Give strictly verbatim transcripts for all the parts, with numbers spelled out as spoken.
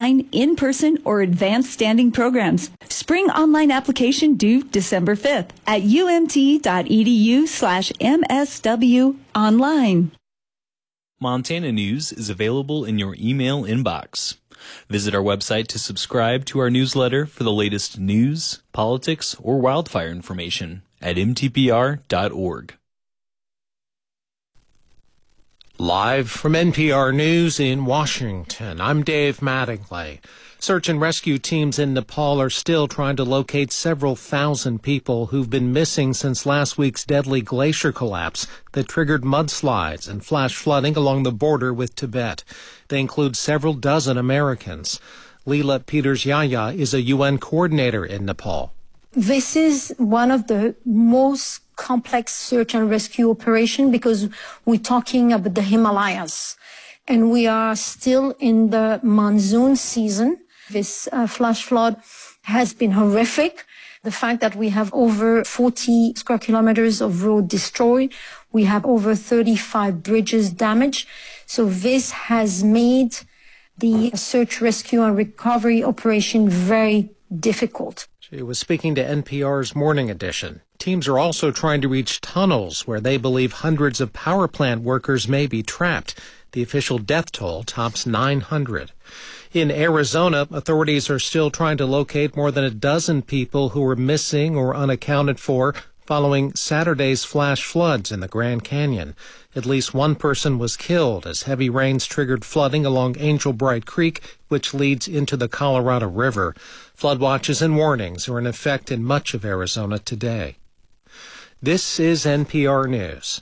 online, in-person, or advanced standing programs. Spring online application due December fifth at umt.edu slash MSW online. Montana News is available in your email inbox. Visit our website to subscribe to our newsletter for the latest news, politics, or wildfire information at m t p r dot org. Live from N P R News in Washington, I'm Dave Mattingly. Search and rescue teams in Nepal are still trying to locate several thousand people who've been missing since last week's deadly glacier collapse that triggered mudslides and flash flooding along the border with Tibet. They include several dozen Americans. Leela Peters-Yaya is a U N coordinator in Nepal. This is one of the most complex search and rescue operation because we're talking about the Himalayas and we are still in the monsoon season. This uh, flash flood has been horrific. The fact that we have over forty square kilometers of road destroyed, we have over thirty-five bridges damaged. So this has made the search, rescue, and recovery operation very difficult. She was speaking to N P R's Morning Edition. Teams are also trying to reach tunnels where they believe hundreds of power plant workers may be trapped. The official death toll tops nine hundred. In Arizona, authorities are still trying to locate more than a dozen people who were missing or unaccounted for following Saturday's flash floods in the Grand Canyon. At least one person was killed as heavy rains triggered flooding along Angel Bright Creek, which leads into the Colorado River. Flood watches and warnings are in effect in much of Arizona today. This is N P R News.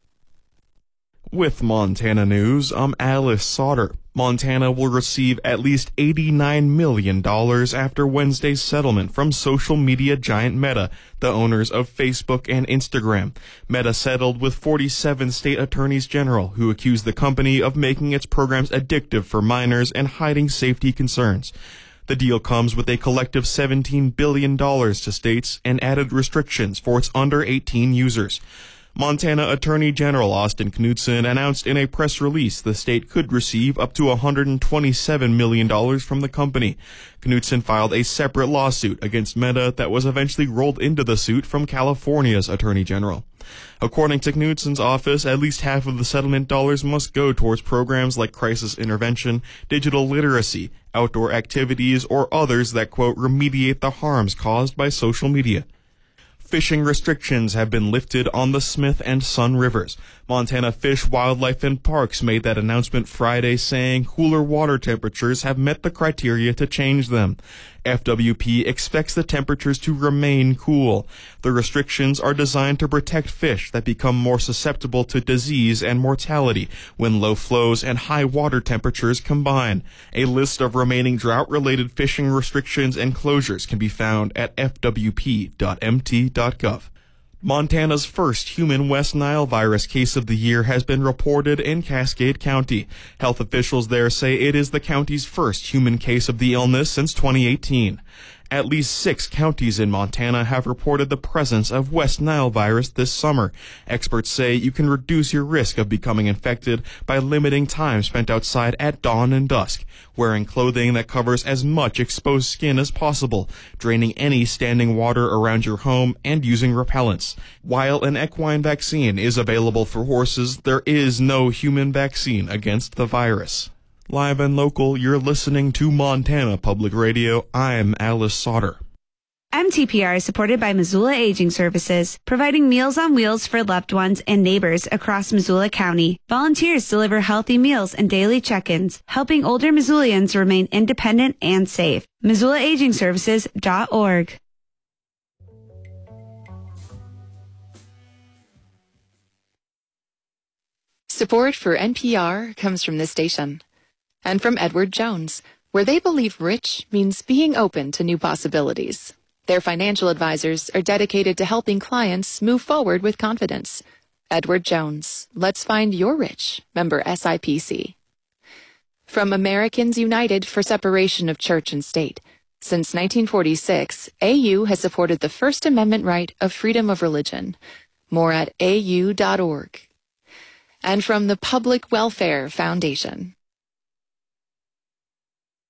With Montana News, I'm Alice Sauter. Montana will receive at least eighty-nine million dollars after Wednesday's settlement from social media giant Meta, the owners of Facebook and Instagram. Meta settled with forty-seven state attorneys general who accused the company of making its programs addictive for minors and hiding safety concerns. The deal comes with a collective seventeen billion dollars to states and added restrictions for its under eighteen users. Montana Attorney General Austin Knudsen announced in a press release the state could receive up to one hundred twenty-seven million dollars from the company. Knudsen filed a separate lawsuit against Meta that was eventually rolled into the suit from California's Attorney General. According to Knudsen's office, at least half of the settlement dollars must go towards programs like crisis intervention, digital literacy, outdoor activities, or others that, quote, remediate the harms caused by social media. Fishing restrictions have been lifted on the Smith and Sun Rivers. Montana Fish, Wildlife, and Parks made that announcement Friday, saying cooler water temperatures have met the criteria to change them. F W P expects the temperatures to remain cool. The restrictions are designed to protect fish that become more susceptible to disease and mortality when low flows and high water temperatures combine. A list of remaining drought-related fishing restrictions and closures can be found at f w p dot m t dot gov. Montana's first human West Nile virus case of the year has been reported in Cascade County. Health officials there say it is the county's first human case of the illness since twenty eighteen. At least six counties in Montana have reported the presence of West Nile virus this summer. Experts say you can reduce your risk of becoming infected by limiting time spent outside at dawn and dusk, wearing clothing that covers as much exposed skin as possible, draining any standing water around your home, and using repellents. While an equine vaccine is available for horses, there is no human vaccine against the virus. Live and local, you're listening to Montana Public Radio. I'm Alice Sauter. M T P R is supported by Missoula Aging Services, providing Meals on Wheels for loved ones and neighbors across Missoula County. Volunteers deliver healthy meals and daily check-ins, helping older Missoulians remain independent and safe. Missoula Aging Services dot org. Support for N P R comes from this station and from Edward Jones, where they believe rich means being open to new possibilities. Their financial advisors are dedicated to helping clients move forward with confidence. Edward Jones, let's find your rich. Member S I P C. From Americans United for Separation of Church and State. Since nineteen forty-six, A U has supported the First Amendment right of freedom of religion. More at a u dot org. And from the Public Welfare Foundation.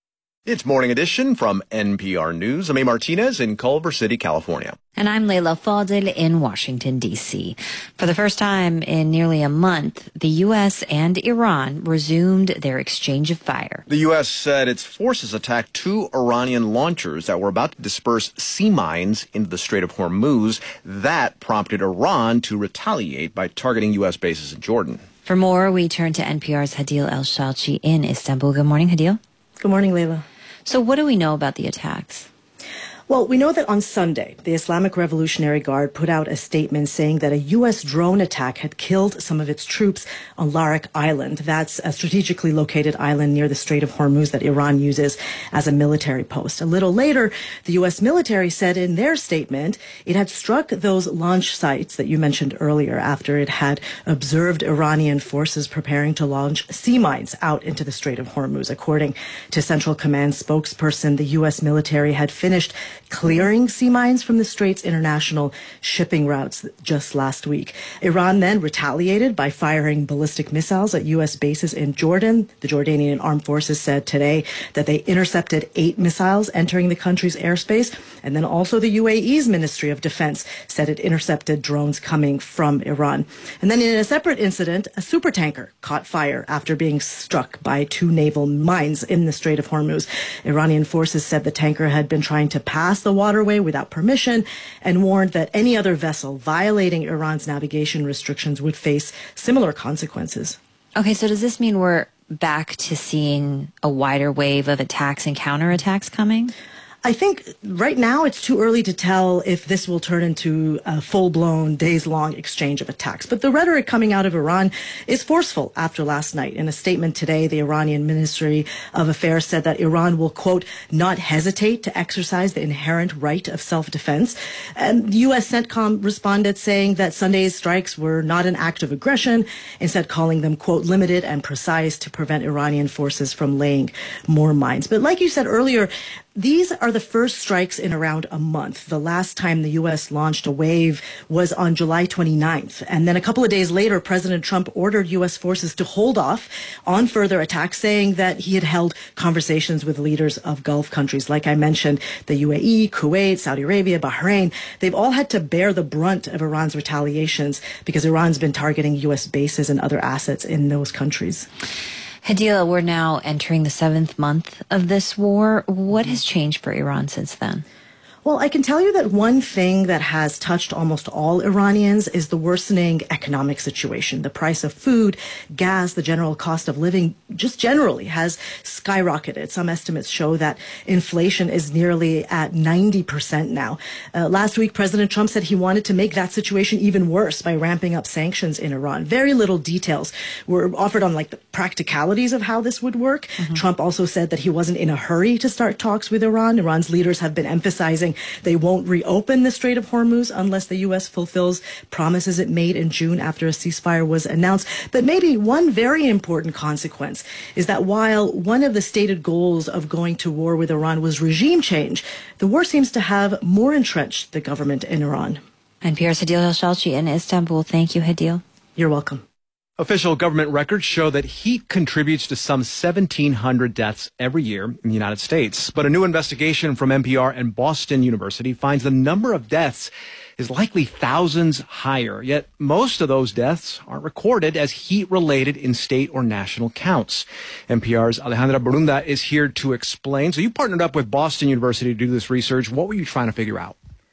It's Morning Edition from N P R News. I'm A. Martinez in Culver City, California. And I'm Leila Fadel in Washington, D C. For the first time in nearly a month, the U S and Iran resumed their exchange of fire. The U S said its forces attacked two Iranian launchers that were about to disperse sea mines into the Strait of Hormuz. That prompted Iran to retaliate by targeting U S bases in Jordan. For more, we turn to N P R's Hadil El-Shalchi in Istanbul. Good morning, Hadil. Good morning, Leila. So what do we know about the attacks? Well, we know that on Sunday, the Islamic Revolutionary Guard put out a statement saying that a U S drone attack had killed some of its troops on Larak Island. That's a strategically located island near the Strait of Hormuz that Iran uses as a military post. A little later, the U S military said in their statement it had struck those launch sites that you mentioned earlier after it had observed Iranian forces preparing to launch sea mines out into the Strait of Hormuz. According to Central Command spokesperson, the U S military had finished clearing sea mines from the Strait's international shipping routes just last week. Iran then retaliated by firing ballistic missiles at U S bases in Jordan. The Jordanian armed forces said today that they intercepted eight missiles entering the country's airspace. And then also the U A E's Ministry of Defense said it intercepted drones coming from Iran. And then in a separate incident, a supertanker caught fire after being struck by two naval mines in the Strait of Hormuz. Iranian forces said the tanker had been trying to pass the waterway without permission and warned that any other vessel violating Iran's navigation restrictions would face similar consequences. Okay, so does this mean we're back to seeing a wider wave of attacks and counterattacks coming? I think right now it's too early to tell if this will turn into a full-blown, days-long exchange of attacks. But the rhetoric coming out of Iran is forceful after last night. In a statement today, the Iranian Ministry of Affairs said that Iran will, quote, not hesitate to exercise the inherent right of self-defense. And U S CENTCOM responded saying that Sunday's strikes were not an act of aggression, instead calling them, quote, limited and precise to prevent Iranian forces from laying more mines. But like you said earlier, these are the first strikes in around a month. The last time the U S launched a wave was on July twenty-ninth. And then a couple of days later, President Trump ordered U S forces to hold off on further attacks, saying that he had held conversations with leaders of Gulf countries. Like I mentioned, the U A E, Kuwait, Saudi Arabia, Bahrain, they've all had to bear the brunt of Iran's retaliations because Iran's been targeting U S bases and other assets in those countries. Hadil, we're now entering the seventh month of this war. What has changed for Iran since then? Well, I can tell you that one thing that has touched almost all Iranians is the worsening economic situation. The price of food, gas, the general cost of living, just generally has skyrocketed. Some estimates show that inflation is nearly at ninety percent now. Uh, last week, President Trump said he wanted to make that situation even worse by ramping up sanctions in Iran. Very little details were offered on like the practicalities of how this would work. Mm-hmm. Trump also said that he wasn't in a hurry to start talks with Iran. Iran's leaders have been emphasizing they won't reopen the Strait of Hormuz unless the U S fulfills promises it made in June after a ceasefire was announced. But maybe one very important consequence is that while one of the stated goals of going to war with Iran was regime change, the war seems to have more entrenched the government in Iran. N P R's Hadil El-Shalchi in Istanbul. Thank you, Hadil. You're welcome. Official government records show that heat contributes to some seventeen hundred deaths every year in the United States. But a new investigation from N P R and Boston University finds the number of deaths is likely thousands higher. Yet most of those deaths aren't recorded as heat-related in state or national counts. N P R's Alejandra Barunda is here to explain. So you partnered up with Boston University to do this research. What were you trying to figure out?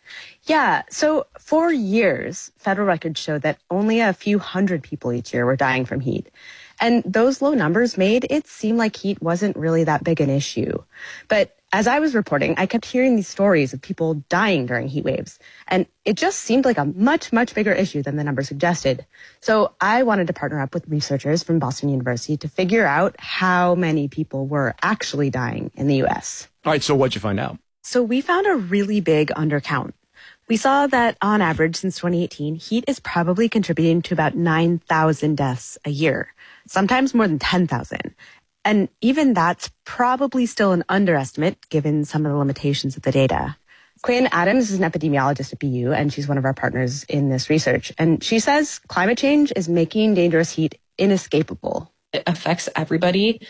Yeah, so for years, federal records show that only a few hundred people each year were dying from heat. And those low numbers made it seem like heat wasn't really that big an issue. But as I was reporting, I kept hearing these stories of people dying during heat waves. And it just seemed like a much, much bigger issue than the numbers suggested. So I wanted to partner up with researchers from Boston University to figure out how many people were actually dying in the U S. All right, so what'd you find out? So we found a really big undercount. We saw that on average since twenty eighteen, heat is probably contributing to about nine thousand deaths a year, sometimes more than ten thousand. And even that's probably still an underestimate given some of the limitations of the data. Quinn Adams is an epidemiologist at B U, and she's one of our partners in this research. And she says climate change is making dangerous heat inescapable. It affects everybody,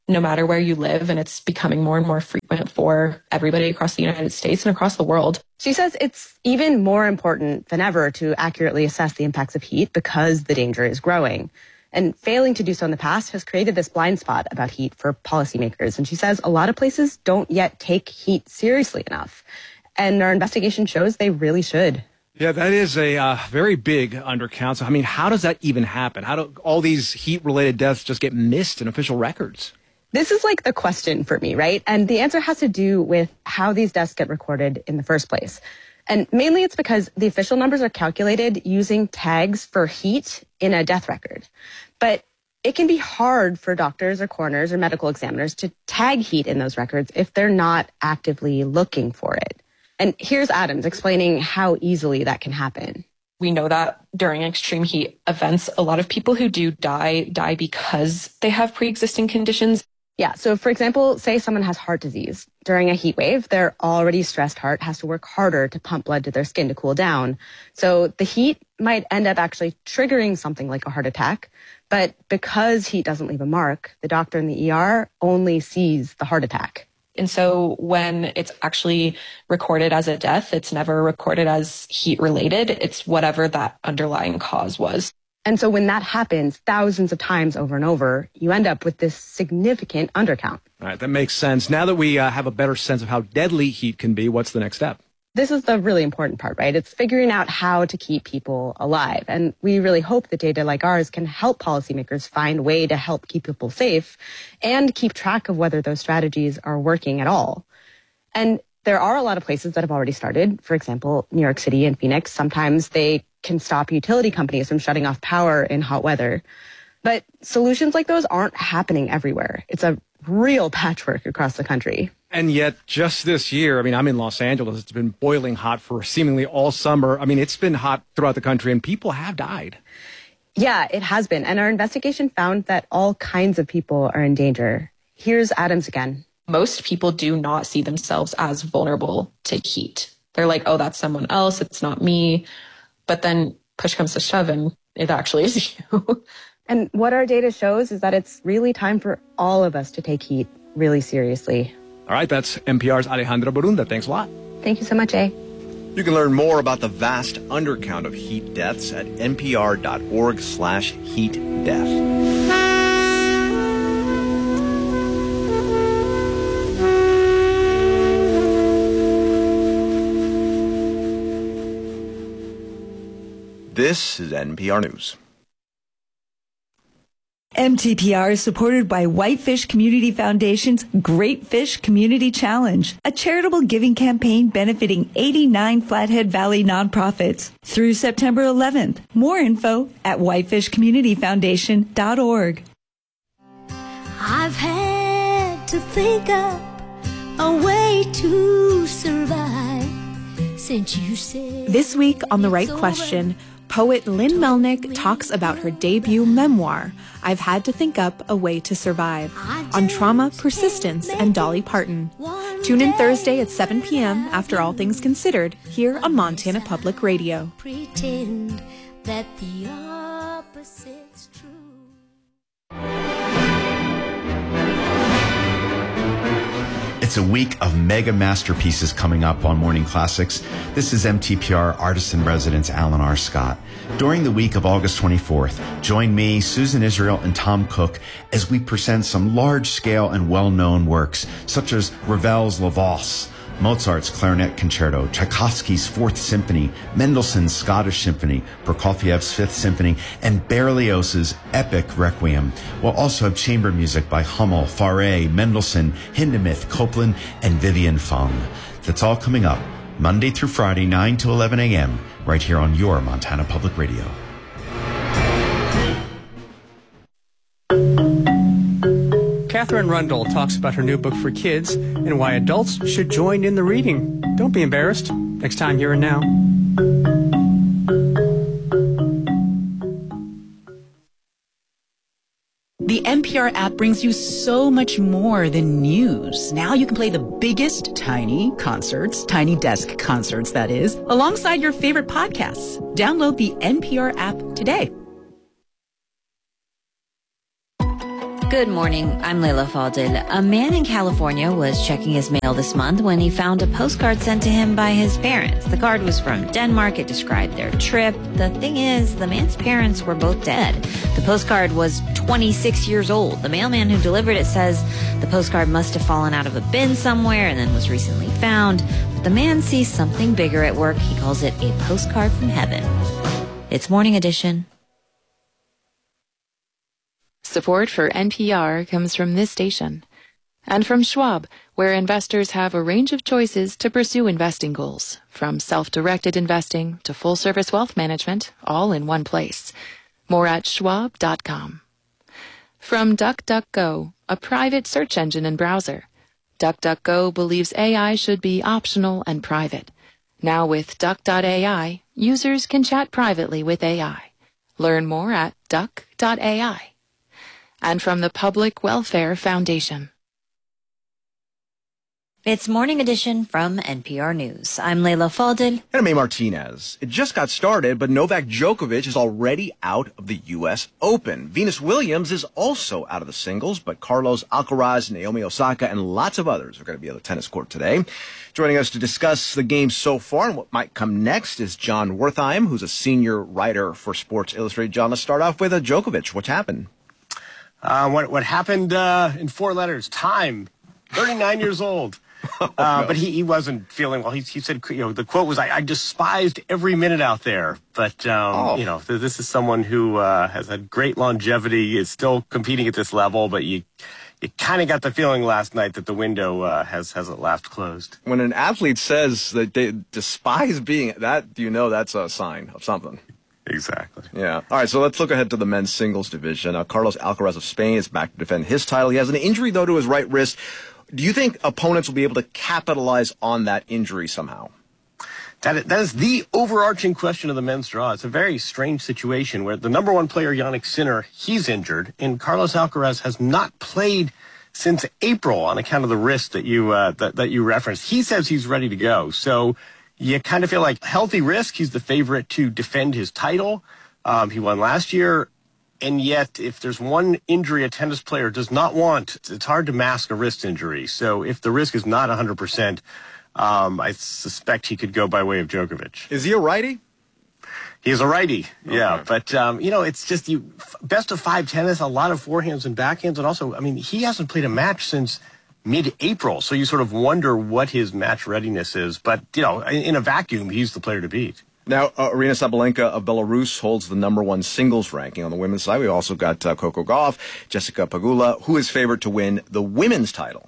no matter where you live, and it's becoming more and more frequent for everybody across the United States and across the world. She says it's even more important than ever to accurately assess the impacts of heat because the danger is growing. And failing to do so in the past has created this blind spot about heat for policymakers. And she says a lot of places don't yet take heat seriously enough. And our investigation shows they really should. Yeah, that is a uh, very big undercount. So, I mean, how does that even happen? How do all these heat-related deaths just get missed in official records? This is like the question for me, right? And the answer has to do with how these deaths get recorded in the first place. And mainly it's because the official numbers are calculated using tags for heat in a death record. But it can be hard for doctors or coroners or medical examiners to tag heat in those records if they're not actively looking for it. And here's Adams explaining how easily that can happen. We know that during extreme heat events, a lot of people who do die, die because they have pre-existing conditions. Yeah, so for example, say someone has heart disease. During a heat wave, their already stressed heart has to work harder to pump blood to their skin to cool down. So the heat might end up actually triggering something like a heart attack. But because heat doesn't leave a mark, the doctor in the E R only sees the heart attack. And so when it's actually recorded as a death, it's never recorded as heat related. It's whatever that underlying cause was. And so when that happens thousands of times over and over, you end up with this significant undercount. All right, that makes sense. Now that we uh, have a better sense of how deadly heat can be, what's the next step? This is the really important part, right? It's figuring out how to keep people alive. And we really hope that data like ours can help policymakers find a way to help keep people safe and keep track of whether those strategies are working at all. And there are a lot of places that have already started. For example, New York City and Phoenix, sometimes they can stop utility companies from shutting off power in hot weather. But solutions like those aren't happening everywhere. It's a real patchwork across the country. And yet, just this year, I mean, I'm in Los Angeles. It's been boiling hot for seemingly all summer. I mean, it's been hot throughout the country, and people have died. Yeah, it has been. And our investigation found that all kinds of people are in danger. Here's Adams again. Most people do not see themselves as vulnerable to heat. They're like, oh, that's someone else. It's not me. But then push comes to shove, and it actually is you. And what our data shows is that it's really time for all of us to take heat really seriously. All right, that's N P R's Alejandra Borunda. Thanks a lot. Thank you so much, A. You can learn more about the vast undercount of heat deaths at npr.org slash heat death. This is N P R News. M T P R is supported by Whitefish Community Foundation's Great Fish Community Challenge, a charitable giving campaign benefiting eighty-nine Flathead Valley nonprofits through September eleventh. More info at whitefish community foundation dot org. I've had to think up a way to survive since you said. This week on The Right Question, poet Lynn Melnick talks about her debut memoir, I've Had to Think Up a Way to Survive, on trauma, persistence, and Dolly Parton. Tune in Thursday at seven p.m. after All Things Considered, here on Montana Public Radio. Pretend that the opposite's true. It's a week of mega masterpieces coming up on Morning Classics. This is M T P R artist-in-residence Alan R. Scott. During the week of August twenty-fourth, join me, Susan Israel, and Tom Cook as we present some large-scale and well-known works, such as Ravel's La Valse, Mozart's Clarinet Concerto, Tchaikovsky's Fourth Symphony, Mendelssohn's Scottish Symphony, Prokofiev's Fifth Symphony, and Berlioz's Epic Requiem. We'll also have chamber music by Hummel, Fauré, Mendelssohn, Hindemith, Copland, and Vivian Fung. That's all coming up Monday through Friday, nine to eleven a.m., right here on your Montana Public Radio. Catherine Rundle talks about her new book for kids and why adults should join in the reading. Don't be embarrassed. Next time, Here and Now. The N P R app brings you so much more than news. Now you can play the biggest tiny concerts, tiny desk concerts, that is, alongside your favorite podcasts. Download the N P R app today. Good morning. I'm Leila Fadil. A man in California was checking his mail this month when he found a postcard sent to him by his parents. The card was from Denmark. It described their trip. The thing is, the man's parents were both dead. The postcard was twenty-six years old. The mailman who delivered it says the postcard must have fallen out of a bin somewhere and then was recently found. But the man sees something bigger at work. He calls it a postcard from heaven. It's Morning Edition. Support for N P R comes from this station and from Schwab, where investors have a range of choices to pursue investing goals, from self-directed investing to full-service wealth management, all in one place. More at schwab dot com. From DuckDuckGo, a private search engine and browser. DuckDuckGo believes A I should be optional and private. Now with Duck dot A I, users can chat privately with A I. Learn more at duck dot A I. And from the Public Welfare Foundation. It's Morning Edition from N P R News. I'm Leila Fadil. And I'm A. Martinez. It just got started, but Novak Djokovic is already out of the U S Open. Venus Williams is also out of the singles, but Carlos Alcaraz, Naomi Osaka, and lots of others are going to be on the tennis court today. Joining us to discuss the game so far and what might come next is John Wertheim, who's a senior writer for Sports Illustrated. John, let's start off with uh, Djokovic. What's happened? Uh, what, what happened uh, in four letters? Time. thirty-nine years old. Uh, oh, no. But he, he wasn't feeling well. He, he said, you know, the quote was, I, I despised every minute out there. But, um, oh. you know, th- this is someone who uh, has had great longevity, is still competing at this level, but you you kind of got the feeling last night that the window uh, has, has at last closed. When an athlete says that they despise being that, you know that's a sign of something. Exactly. Yeah. All right, so let's look ahead to the men's singles division. Uh, Carlos Alcaraz of Spain is back to defend his title. He has an injury, though, to his right wrist. Do you think opponents will be able to capitalize on that injury somehow? That is, that is the overarching question of the men's draw. It's a very strange situation where the number one player, Jannik Sinner, he's injured, and Carlos Alcaraz has not played since April on account of the wrist that you uh, that, that you referenced. He says he's ready to go. So you kind of feel like healthy risk. He's the favorite to defend his title. Um, he won last year. And yet, if there's one injury a tennis player does not want, it's hard to mask a wrist injury. So if the risk is not one hundred percent, um, I suspect he could go by way of Djokovic. Is he a righty? He's a righty, okay. yeah. But, um, you know, it's just you best of five tennis, a lot of forehands and backhands. And also, I mean, he hasn't played a match since mid-April. So you sort of wonder what his match readiness is. But, you know, in, in a vacuum, he's the player to beat. Now, uh, Aryna Sabalenka of Belarus holds the number one singles ranking on the women's side. We also got uh, Coco Gauff, Jessica Pegula, who is favored to win the women's title.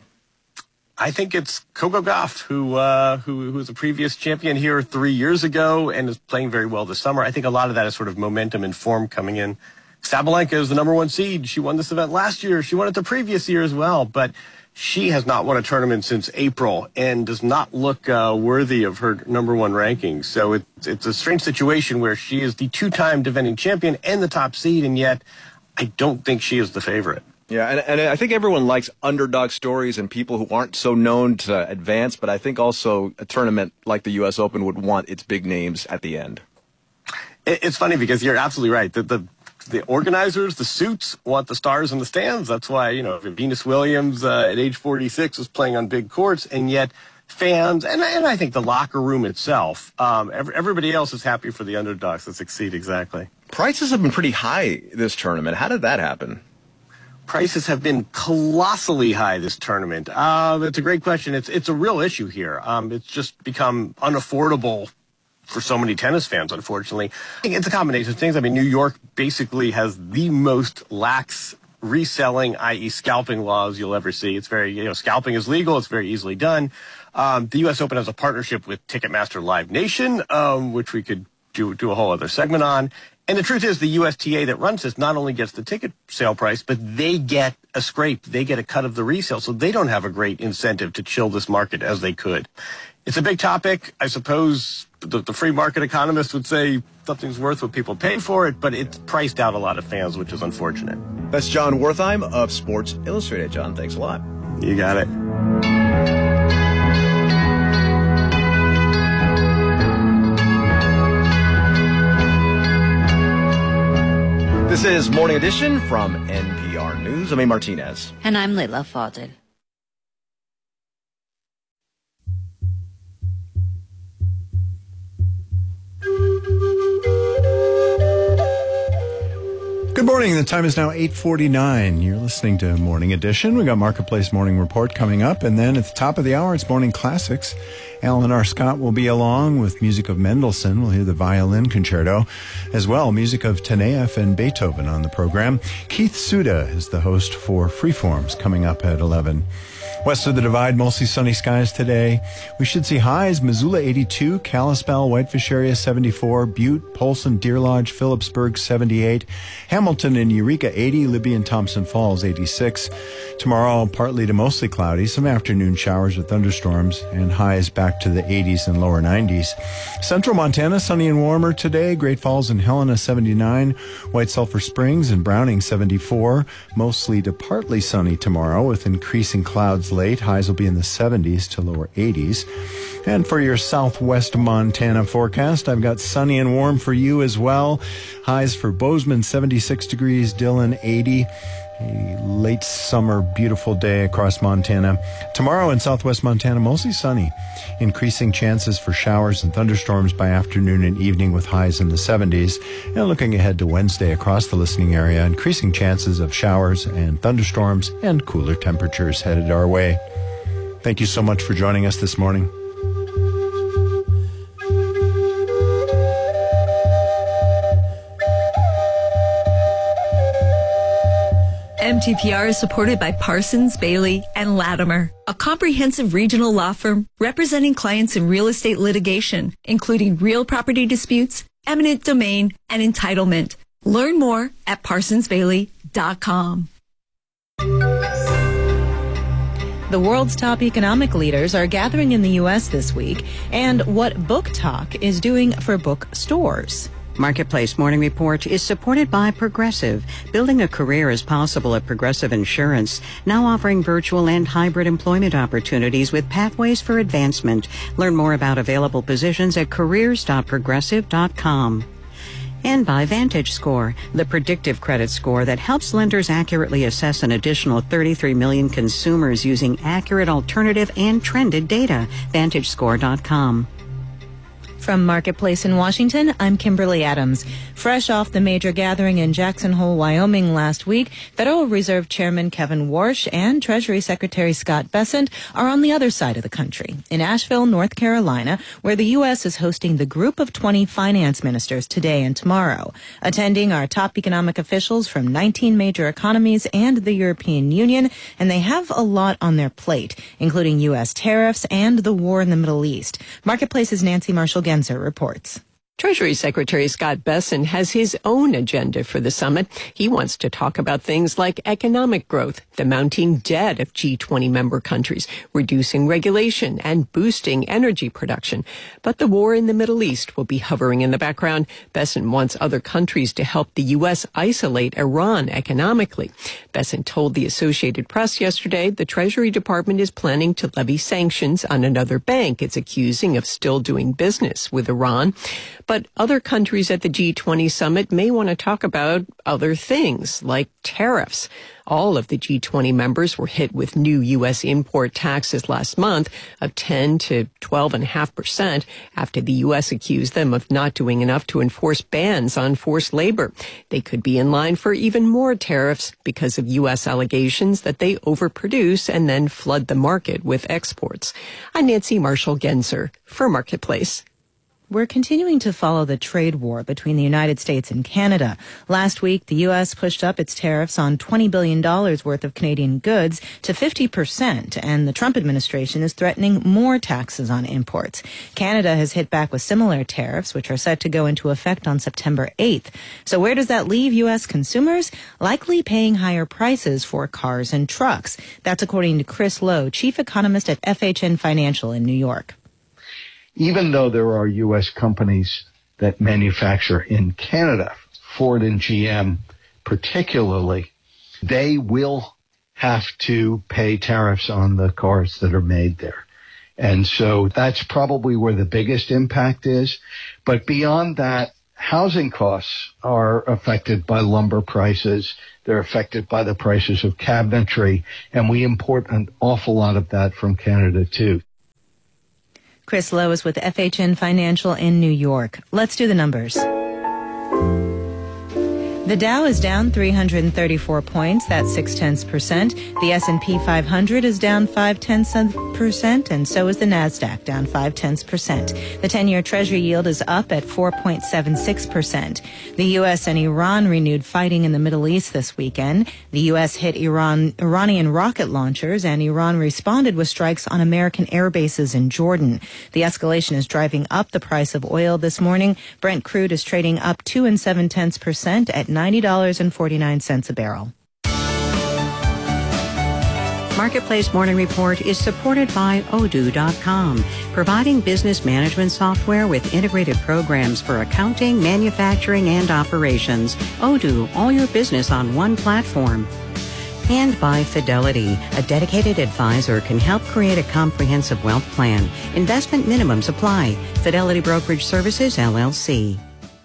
I think it's Coco Gauff, who, uh, who who was a previous champion here three years ago and is playing very well this summer. I think a lot of that is sort of momentum and form coming in. Sabalenka is the number one seed. She won this event last year. She won it the previous year as well, but she has not won a tournament since April and does not look uh, worthy of her number one ranking. So it, it's a strange situation where she is the two-time defending champion and the top seed, and yet I don't think she is the favorite. Yeah, and, and I think everyone likes underdog stories and people who aren't so known to advance, but I think also a tournament like the U S Open would want its big names at the end. It, it's funny because you're absolutely right. The, the The organizers, the suits, want the stars in the stands. That's why, you know, Venus Williams uh, at age forty-six is playing on big courts, and yet fans, and, and I think the locker room itself, um, every, everybody else is happy for the underdogs to succeed, exactly. Prices have been pretty high this tournament. How did that happen? Prices have been colossally high this tournament. Uh, it's a great question. It's, it's a real issue here. Um, it's just become unaffordable for so many tennis fans, unfortunately. I think it's a combination of things. I mean, New York basically has the most lax reselling, that is scalping laws you'll ever see. It's very, you know, scalping is legal. It's very easily done. Um, the U S Open has a partnership with Ticketmaster Live Nation, um, which we could do, do a whole other segment on. And the truth is the U S T A that runs this not only gets the ticket sale price, but they get a scrape. They get a cut of the resale. So they don't have a great incentive to chill this market as they could. It's a big topic. I suppose the, the free market economists would say something's worth what people pay for it, but it's priced out a lot of fans, which is unfortunate. That's John Wertheim of Sports Illustrated. John, thanks a lot. You got it. This is Morning Edition from N P R. P R News, I'm A. Martinez. And I'm Leila Fadel. Good morning. The time is now eight forty-nine. You're listening to Morning Edition. We got Marketplace Morning Report coming up. And then at the top of the hour, it's Morning Classics. Alan R. Scott will be along with music of Mendelssohn. We'll hear the violin concerto. As well, music of Taneyev and Beethoven on the program. Keith Suda is the host for Freeforms coming up at eleven. West of the Divide, mostly sunny skies today. We should see highs: Missoula eighty-two, Kalispell, Whitefish area seventy-four, Butte, Polson, Deer Lodge, Phillipsburg seventy-eight, Hamilton and Eureka eighty, Libby and Thompson Falls eighty-six. Tomorrow, partly to mostly cloudy, some afternoon showers or thunderstorms, and highs back to the eighties and lower nineties. Central Montana, sunny and warmer today. Great Falls and Helena seventy-nine, White Sulphur Springs and Browning seventy-four. Mostly to partly sunny tomorrow with increasing clouds late. Highs will be in the seventies to lower eighties. And for your southwest Montana forecast, I've got sunny and warm for you as well. Highs for Bozeman seventy-six degrees, Dillon eighty. A late summer, beautiful day across Montana. Tomorrow in southwest Montana, mostly sunny. Increasing chances for showers and thunderstorms by afternoon and evening with highs in the seventies. And looking ahead to Wednesday across the listening area, increasing chances of showers and thunderstorms and cooler temperatures headed our way. Thank you so much for joining us this morning. M T P R is supported by Parsons, Bailey, and Latimer, a comprehensive regional law firm representing clients in real estate litigation, including real property disputes, eminent domain, and entitlement. Learn more at parsons bailey dot com. The world's top economic leaders are gathering in the U S this week, and what Book Talk is doing for bookstores. Marketplace Morning Report is supported by Progressive. Building a career is possible at Progressive Insurance, now offering virtual and hybrid employment opportunities with pathways for advancement. Learn more about available positions at careers dot progressive dot com. And by VantageScore, the predictive credit score that helps lenders accurately assess an additional thirty-three million consumers using accurate alternative and trended data. Vantage Score dot com. From Marketplace in Washington, I'm Kimberly Adams. Fresh off the major gathering in Jackson Hole, Wyoming last week, Federal Reserve Chairman Kevin Warsh and Treasury Secretary Scott Bessent are on the other side of the country, in Asheville, North Carolina, where the U S is hosting the Group of twenty finance ministers today and tomorrow. Attending are top economic officials from nineteen major economies and the European Union, and they have a lot on their plate, including U S tariffs and the war in the Middle East. Marketplace's Nancy Marshall reports. Treasury Secretary Scott Bessent has his own agenda for the summit. He wants to talk about things like economic growth, the mounting debt of G twenty member countries, reducing regulation, and boosting energy production. But the war in the Middle East will be hovering in the background. Bessent wants other countries to help the U S isolate Iran economically. Bessent told the Associated Press yesterday the Treasury Department is planning to levy sanctions on another bank it's accusing of still doing business with Iran. But other countries at the G twenty summit may want to talk about other things, like tariffs. All of the G twenty members were hit with new U S import taxes last month of ten to twelve point five percent after the U S accused them of not doing enough to enforce bans on forced labor. They could be in line for even more tariffs because of U S allegations that they overproduce and then flood the market with exports. I'm Nancy Marshall-Genzer for Marketplace. We're continuing to follow the trade war between the United States and Canada. Last week, the U S pushed up its tariffs on twenty billion dollars worth of Canadian goods to fifty percent, and the Trump administration is threatening more taxes on imports. Canada has hit back with similar tariffs, which are set to go into effect on September eighth. So where does that leave U S consumers? Likely paying higher prices for cars and trucks. That's according to Chris Lowe, chief economist at F H N Financial in New York. Even though there are U S companies that manufacture in Canada, Ford and G M particularly, they will have to pay tariffs on the cars that are made there. And so that's probably where the biggest impact is. But beyond that, housing costs are affected by lumber prices. They're affected by the prices of cabinetry, and we import an awful lot of that from Canada, too. Chris Lowe is with F H N Financial in New York. Let's do the numbers. The Dow is down three hundred thirty-four points, that's six tenths percent. The S and P five hundred is down five tenths percent, and so is the Nasdaq, down five tenths percent. The ten-year Treasury yield is up at four point seven six percent. The U S and Iran renewed fighting in the Middle East this weekend. The U S hit Iran, Iranian rocket launchers, and Iran responded with strikes on American air bases in Jordan. The escalation is driving up the price of oil this morning. Brent crude is trading up two and seven tenths percent at ninety dollars and forty-nine cents a barrel. Marketplace Morning Report is supported by Odoo dot com, providing business management software with integrated programs for accounting, manufacturing, and operations. Odoo, all your business on one platform. And by Fidelity, a dedicated advisor can help create a comprehensive wealth plan. Investment minimums apply. Fidelity Brokerage Services, L L C.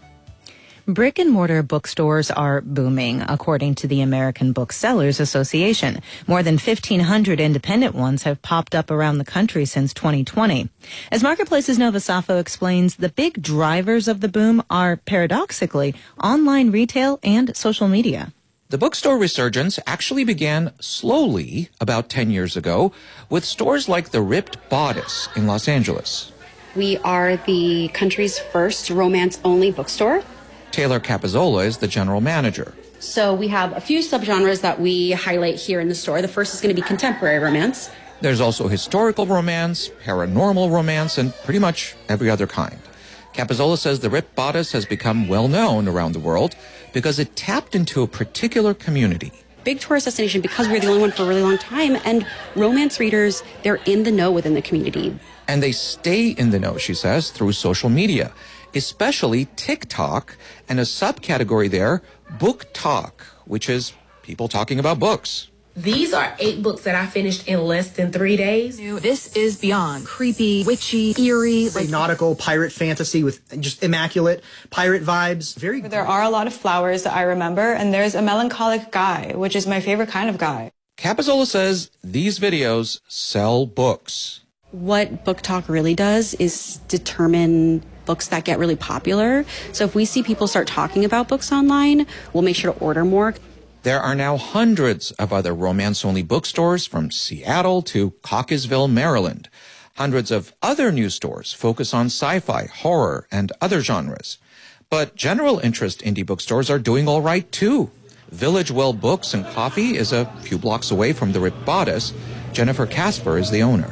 Brick and mortar bookstores are booming, according to the American Booksellers Association. More than fifteen hundred independent ones have popped up around the country since twenty twenty. As Marketplace's Nova Safo explains, the big drivers of the boom are, paradoxically, online retail and social media. The bookstore resurgence actually began slowly about ten years ago with stores like the Ripped Bodice in Los Angeles. We are the country's first romance-only bookstore. Taylor Capizzola is the general manager. So we have a few subgenres that we highlight here in the store. The first is going to be contemporary romance. There's also historical romance, paranormal romance, and pretty much every other kind. Capizzola says the Ripped Bodice has become well known around the world because it tapped into a particular community. Big tourist destination because we're the only one for a really long time, and romance readers, they're in the know within the community. And they stay in the know, she says, through social media, especially TikTok, and a subcategory there, Book Talk, which is people talking about books. These are eight books that I finished in less than three days. This is beyond creepy, witchy, eerie, like nautical pirate fantasy with just immaculate pirate vibes. Very. There are a lot of flowers that I remember, and there's a melancholic guy, which is my favorite kind of guy. Capizzola says these videos sell books. What Book Talk really does is determine books that get really popular. So if we see people start talking about books online, we'll make sure to order more. There are now hundreds of other romance-only bookstores from Seattle to Cockeysville, Maryland. Hundreds of other new stores focus on sci-fi, horror, and other genres. But general interest indie bookstores are doing all right, too. Village Well Books and Coffee is a few blocks away from the Ripped Bodice. Jennifer Casper is the owner.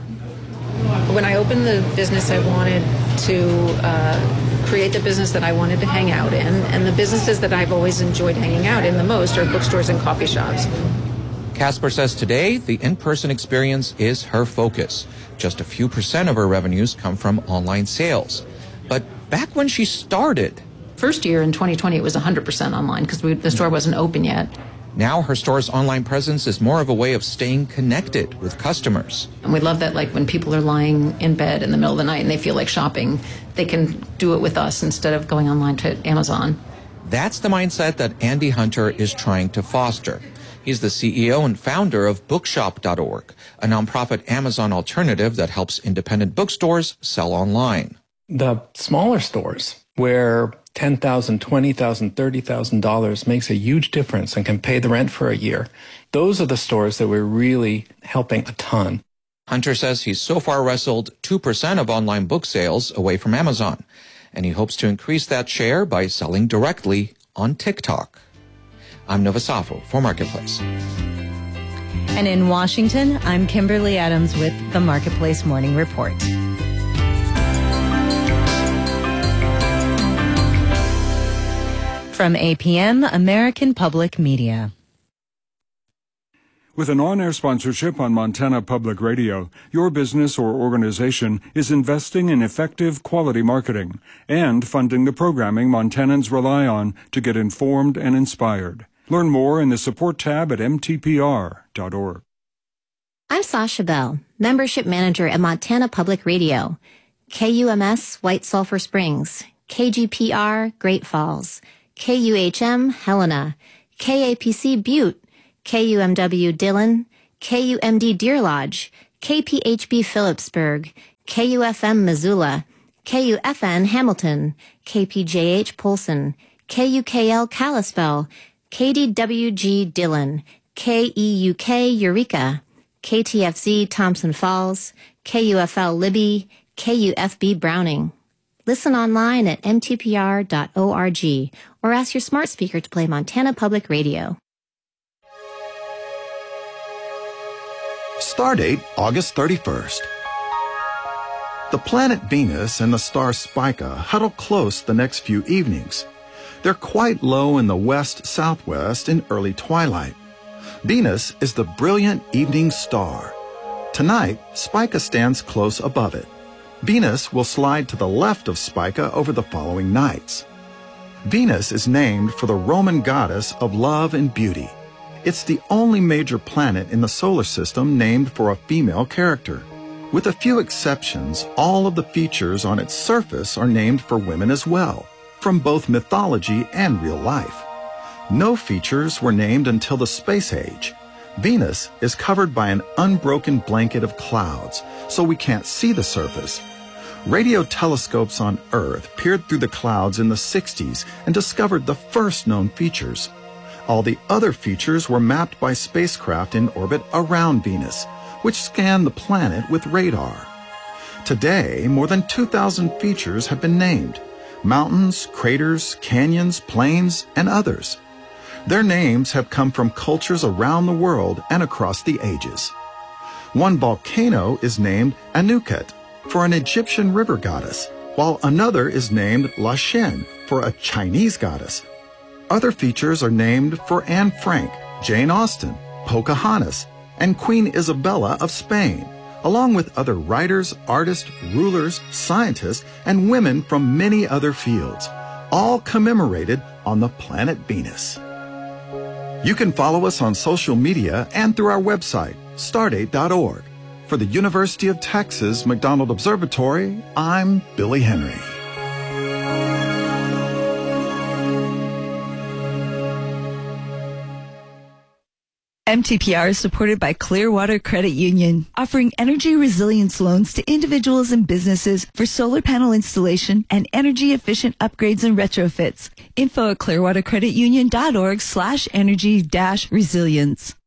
When I opened the business, I wanted to uh, create the business that I wanted to hang out in, and the businesses that I've always enjoyed hanging out in the most are bookstores and coffee shops. Casper says today the in-person experience is her focus. Just a few percent of her revenues come from online sales. But back when she started... First year in twenty twenty, it was one hundred percent online because the store wasn't open yet. Now her store's online presence is more of a way of staying connected with customers. And we love that, like, when people are lying in bed in the middle of the night and they feel like shopping, they can do it with us instead of going online to Amazon. That's the mindset that Andy Hunter is trying to foster. He's the C E O and founder of bookshop dot org, a nonprofit Amazon alternative that helps independent bookstores sell online. The smaller stores where ten thousand dollars, twenty thousand dollars, thirty thousand dollars makes a huge difference and can pay the rent for a year. Those are the stores that we're really helping a ton. Hunter says he's so far wrestled two percent of online book sales away from Amazon, and he hopes to increase that share by selling directly on TikTok. I'm Nova Safo for Marketplace. And in Washington, I'm Kimberly Adams with the Marketplace Morning Report. From A P M, American Public Media. With an on-air sponsorship on Montana Public Radio, your business or organization is investing in effective quality marketing and funding the programming Montanans rely on to get informed and inspired. Learn more in the support tab at M T P R dot org. I'm Sasha Bell, Membership Manager at Montana Public Radio. K U M S White Sulphur Springs, K G P R, Great Falls, K U H M, Helena, K A P C, Butte, K U M W, Dillon, K U M D, Deer Lodge, K P H B, Phillipsburg, K U F M, Missoula, K U F N, Hamilton, K P J H, Polson, K U K L, Kalispell, K D W G, Dillon, K E U K, Eureka, K T F Z, Thompson Falls, K U F L, Libby, K U F B, Browning. Listen online at m t p r dot org or ask your smart speaker to play Montana Public Radio. Stardate, August thirty-first. The planet Venus and the star Spica huddle close the next few evenings. They're quite low in the west-southwest in early twilight. Venus is the brilliant evening star. Tonight, Spica stands close above it. Venus will slide to the left of Spica over the following nights. Venus is named for the Roman goddess of love and beauty. It's the only major planet in the solar system named for a female character. With a few exceptions, all of the features on its surface are named for women as well, from both mythology and real life. No features were named until the space age. Venus is covered by an unbroken blanket of clouds, so we can't see the surface. Radio telescopes on Earth peered through the clouds in the sixties and discovered the first known features. All the other features were mapped by spacecraft in orbit around Venus, which scanned the planet with radar. Today, more than two thousand features have been named: mountains, craters, canyons, plains, and others. Their names have come from cultures around the world and across the ages. One volcano is named Anuket for an Egyptian river goddess, while another is named La Shen for a Chinese goddess. Other features are named for Anne Frank, Jane Austen, Pocahontas, and Queen Isabella of Spain, along with other writers, artists, rulers, scientists, and women from many other fields, all commemorated on the planet Venus. You can follow us on social media and through our website, stardate dot org. For the University of Texas McDonald Observatory, I'm Billy Henry. M T P R is supported by Clearwater Credit Union, offering energy resilience loans to individuals and businesses for solar panel installation and energy-efficient upgrades and retrofits. Info at clearwater credit union dot org slash energy dash resilience.